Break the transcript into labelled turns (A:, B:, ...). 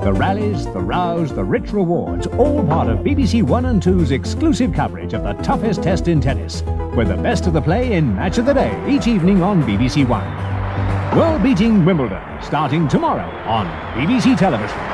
A: The rallies, the rows, the rich rewards, all part of BBC One and Two's exclusive coverage of the toughest test in tennis, with the best of the play in Match of the Day each evening on BBC One. World-beating Wimbledon, starting tomorrow on BBC Television.